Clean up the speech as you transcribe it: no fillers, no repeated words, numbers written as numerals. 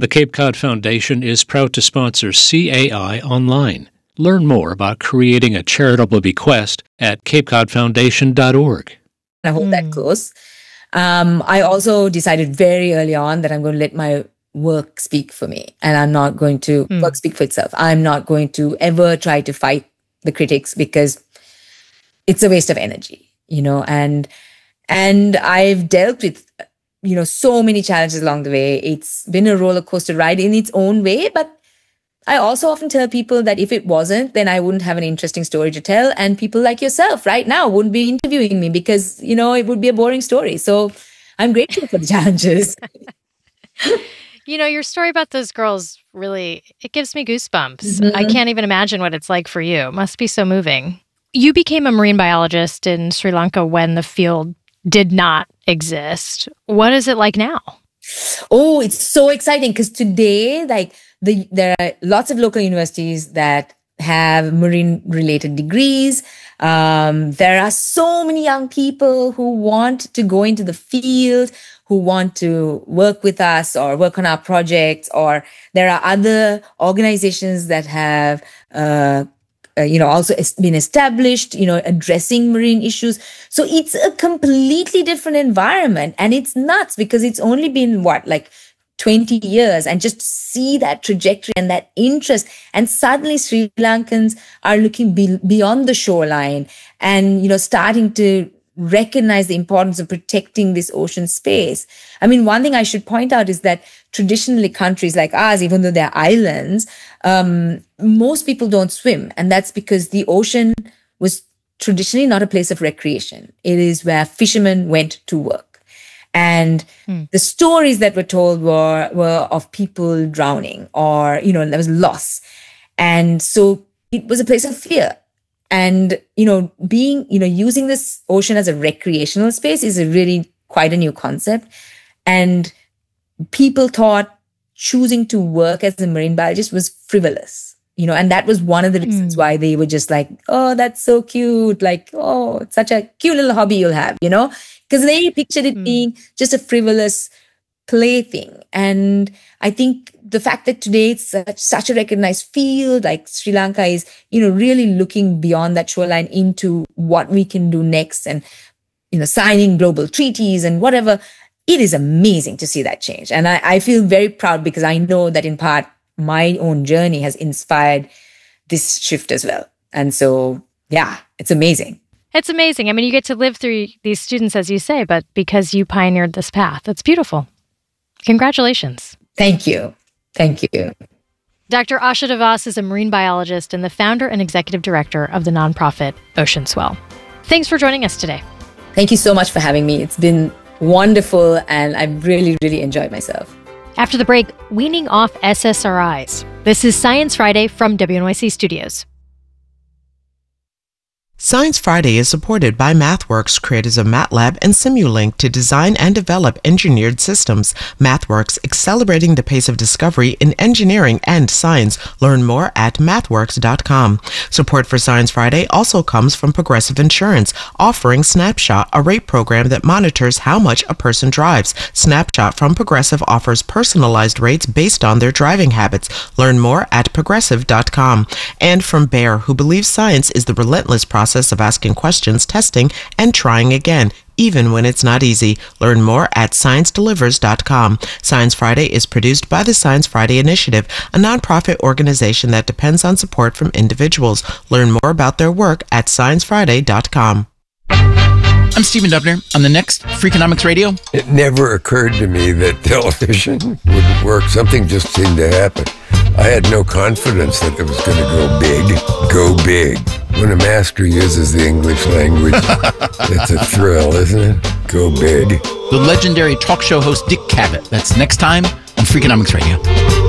The Cape Cod Foundation is proud to sponsor CAI Online. Learn more about creating a charitable bequest at capecodfoundation.org. I hold that close. I also decided very early on that I'm going to let my work speak for me, and I'm not going to work speak for itself. I'm not going to ever try to fight the critics because it's a waste of energy, and I've dealt with, so many challenges along the way. It's been a roller coaster ride in its own way, but I also often tell people that if it wasn't, then I wouldn't have an interesting story to tell. And people like yourself right now wouldn't be interviewing me because, it would be a boring story. So I'm grateful for the challenges. Your story about those girls really, it gives me goosebumps. I can't even imagine what it's like for you. It must be so moving. You became a marine biologist in Sri Lanka when the field did not exist. What is it like now? Oh, it's so exciting because today, there are lots of local universities that have marine-related degrees. There are so many young people who want to go into the field, who want to work with us or work on our projects, or there are other organizations that have also been established, addressing marine issues. So it's a completely different environment, and it's nuts because it's only been 20 years, and just see that trajectory and that interest. And suddenly Sri Lankans are looking beyond the shoreline and, starting to recognize the importance of protecting this ocean space. I mean, one thing I should point out is that traditionally countries like ours, even though they're islands, most people don't swim. And that's because the ocean was traditionally not a place of recreation. It is where fishermen went to work. And the stories that were told were of people drowning or, there was loss. And so it was a place of fear. And, using this ocean as a recreational space is really quite a new concept. And people thought choosing to work as a marine biologist was frivolous, and that was one of the reasons why they were just like, oh, that's so cute. It's such a cute little hobby you'll have, because they pictured it being just a frivolous plaything. And I think the fact that today it's such a recognized field, like Sri Lanka is, really looking beyond that shoreline into what we can do next and, signing global treaties and whatever. It is amazing to see that change. And I feel very proud because I know that in part, my own journey has inspired this shift as well. And so, yeah, it's amazing. It's amazing. I mean, you get to live through these students, as you say, but because you pioneered this path, it's beautiful. Congratulations. Thank you. Thank you. Dr. Asha De Vos is a marine biologist and the founder and executive director of the nonprofit Ocean Swell. Thanks for joining us today. Thank you so much for having me. It's been wonderful, and I've really, really enjoyed myself. After the break, weaning off SSRIs. This is Science Friday from WNYC Studios. Science Friday is supported by MathWorks, creators of MATLAB and Simulink to design and develop engineered systems. MathWorks, accelerating the pace of discovery in engineering and science. Learn more at mathworks.com. Support for Science Friday also comes from Progressive Insurance, offering Snapshot, a rate program that monitors how much a person drives. Snapshot from Progressive offers personalized rates based on their driving habits. Learn more at progressive.com. And from Bayer, who believes science is the relentless process of asking questions, testing, and trying again, even when it's not easy. Learn more at ScienceDelivers.com. Science Friday is produced by the Science Friday Initiative, a nonprofit organization that depends on support from individuals. Learn more about their work at ScienceFriday.com. I'm Stephen Dubner. On the next Freakonomics Radio. It never occurred to me that television wouldn't work. Something just seemed to happen. I had no confidence that it was going to go big. Go big. When a master uses the English language, it's a thrill, isn't it? Go big. The legendary talk show host Dick Cavett. That's next time on Freakonomics Radio.